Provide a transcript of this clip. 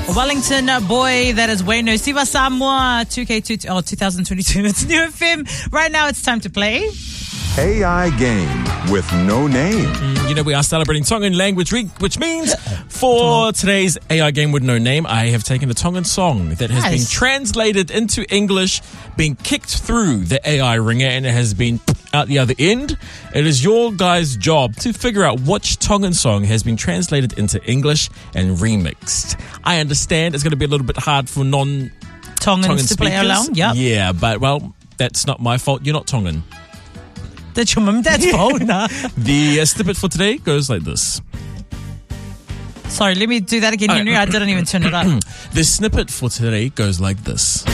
Wellington boy, that is Bueno. Siva Samoa, 2022. It's New FM. Right now, it's time to play AI Game with no name. We are celebrating Tongan Language Week, which means for today's AI Game with no name, I have taken a Tongan song that has been translated into English, been kicked through the AI ringer, and it has been out the other end. It is your guys' job to figure out which Tongan song has been translated into English and remixed. I understand it's going to be a little bit hard for non-Tongan to play along. Yep. Yeah, but, well, that's not my fault. You're not Tongan. That's your mum and dad's fault. The snippet for today goes like this. Sorry, let me do that again, Henry. I didn't even turn it up. The snippet for today goes like this.